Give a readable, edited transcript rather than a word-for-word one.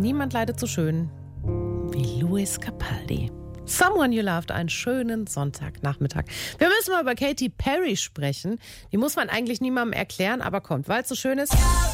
Niemand leidet so schön wie Lewis Capaldi. Someone You Loved, einen schönen Sonntagnachmittag. Wir müssen mal über Katy Perry sprechen. Die muss man eigentlich niemandem erklären, aber kommt, weil es so schön ist.